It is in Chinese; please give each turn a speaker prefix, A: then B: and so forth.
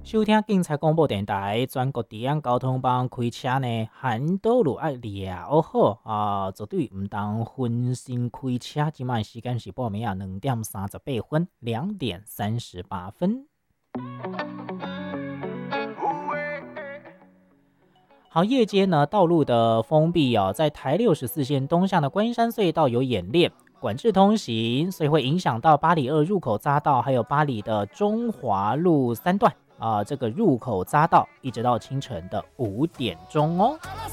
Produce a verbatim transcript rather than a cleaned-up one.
A: 收听警察广播电台全国治安交通帮开车呢，含道路爱了好啊，绝对唔当分心开车。今晚时间是半暝啊，两点三十八分，两点三十八分。好，夜间呢，道路的封闭哦，在台六十四线东向的观音山隧道有演练。管制通行，所以会影响到八里二入口匝道，还有八里的中华路三段啊、呃，这个入口匝道一直到清晨的五点钟哦。